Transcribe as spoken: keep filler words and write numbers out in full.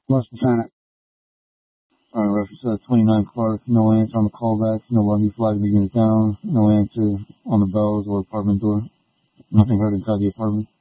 Lost Lieutenant. Alright, reference uh, twenty-nine Clark, no answer on the callbacks, no lucky flag to unit down, no answer on the bells or apartment door. Nothing heard inside the apartment.